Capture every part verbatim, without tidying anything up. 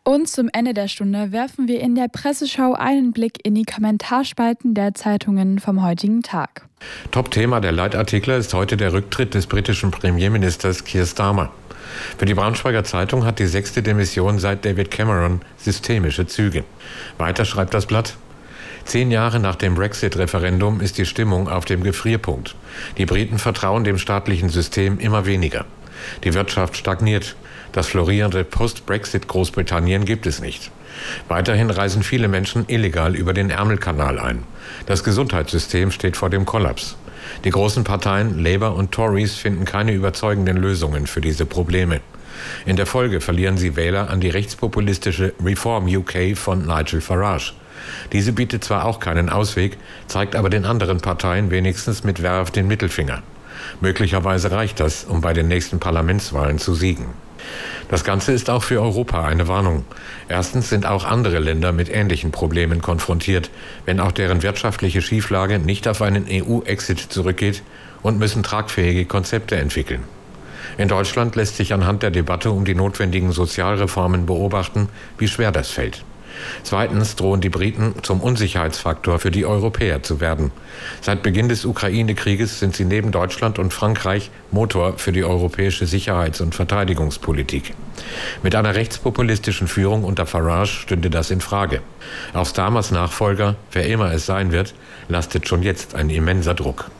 Und zum Ende der Stunde werfen wir in der Presseschau einen Blick in die Kommentarspalten der Zeitungen vom heutigen Tag. Top-Thema der Leitartikler ist heute der Rücktritt des britischen Premierministers Keir Starmer. Für die Braunschweiger Zeitung hat die sechste Demission seit David Cameron systemische Züge. Weiter schreibt das Blatt: Zehn Jahre nach dem Brexit-Referendum ist die Stimmung auf dem Gefrierpunkt. Die Briten vertrauen dem staatlichen System immer weniger. Die Wirtschaft stagniert. Das florierende Post-Brexit-Großbritannien gibt es nicht. Weiterhin reisen viele Menschen illegal über den Ärmelkanal ein. Das Gesundheitssystem steht vor dem Kollaps. Die großen Parteien Labour und Tories finden keine überzeugenden Lösungen für diese Probleme. In der Folge verlieren sie Wähler an die rechtspopulistische Reform U K von Nigel Farage. Diese bietet zwar auch keinen Ausweg, zeigt aber den anderen Parteien wenigstens mit Werf den Mittelfinger. Möglicherweise reicht das, um bei den nächsten Parlamentswahlen zu siegen. Das Ganze ist auch für Europa eine Warnung. Erstens sind auch andere Länder mit ähnlichen Problemen konfrontiert, wenn auch deren wirtschaftliche Schieflage nicht auf einen E U-Exit zurückgeht, und müssen tragfähige Konzepte entwickeln. In Deutschland lässt sich anhand der Debatte um die notwendigen Sozialreformen beobachten, wie schwer das fällt. Zweitens drohen die Briten zum Unsicherheitsfaktor für die Europäer zu werden. Seit Beginn des Ukraine-Krieges sind sie neben Deutschland und Frankreich Motor für die europäische Sicherheits- und Verteidigungspolitik. Mit einer rechtspopulistischen Führung unter Farage stünde das in Frage. Auf Starmers Nachfolger, wer immer es sein wird, lastet schon jetzt ein immenser Druck.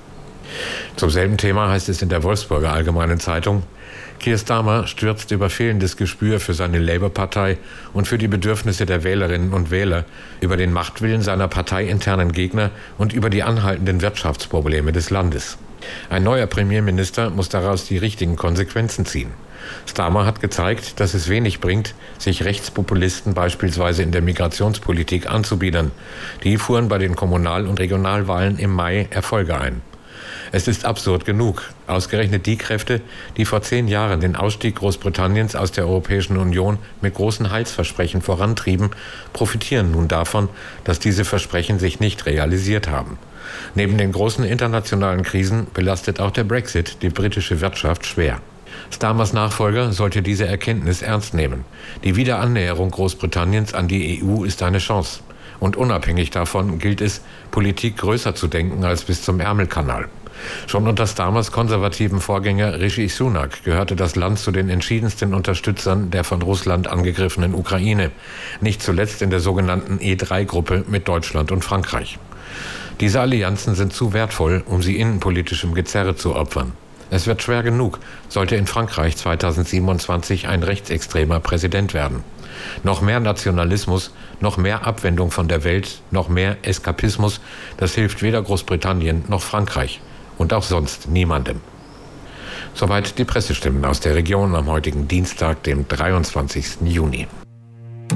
Zum selben Thema heißt es in der Wolfsburger Allgemeinen Zeitung: Keir Starmer stürzt über fehlendes Gespür für seine Labour-Partei und für die Bedürfnisse der Wählerinnen und Wähler, über den Machtwillen seiner parteiinternen Gegner und über die anhaltenden Wirtschaftsprobleme des Landes. Ein neuer Premierminister muss daraus die richtigen Konsequenzen ziehen. Starmer hat gezeigt, dass es wenig bringt, sich Rechtspopulisten beispielsweise in der Migrationspolitik anzubiedern. Die fuhren bei den Kommunal- und Regionalwahlen im Mai Erfolge ein. Es ist absurd genug. Ausgerechnet die Kräfte, die vor zehn Jahren den Ausstieg Großbritanniens aus der Europäischen Union mit großen Heilsversprechen vorantrieben, profitieren nun davon, dass diese Versprechen sich nicht realisiert haben. Neben den großen internationalen Krisen belastet auch der Brexit die britische Wirtschaft schwer. Starmers Nachfolger sollte diese Erkenntnis ernst nehmen. Die Wiederannäherung Großbritanniens an die E U ist eine Chance. Und unabhängig davon gilt es, Politik größer zu denken als bis zum Ärmelkanal. Schon unter Starmers konservativen Vorgänger Rishi Sunak gehörte das Land zu den entschiedensten Unterstützern der von Russland angegriffenen Ukraine, nicht zuletzt in der sogenannten E drei Gruppe mit Deutschland und Frankreich. Diese Allianzen sind zu wertvoll, um sie innenpolitischem Gezerre zu opfern. Es wird schwer genug, sollte in Frankreich zweitausendsiebenundzwanzig ein rechtsextremer Präsident werden. Noch mehr Nationalismus, noch mehr Abwendung von der Welt, noch mehr Eskapismus, das hilft weder Großbritannien noch Frankreich und auch sonst niemandem. Soweit die Pressestimmen aus der Region am heutigen Dienstag, dem dreiundzwanzigsten Juni.